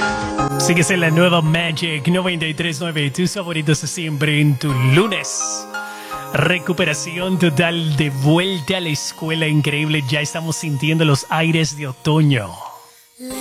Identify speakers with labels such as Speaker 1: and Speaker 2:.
Speaker 1: Sigues en la nueva Magic 93.9, tus favoritos siempre en tu lunes. Recuperación total, de vuelta a la escuela, increíble. Ya estamos sintiendo los aires de otoño.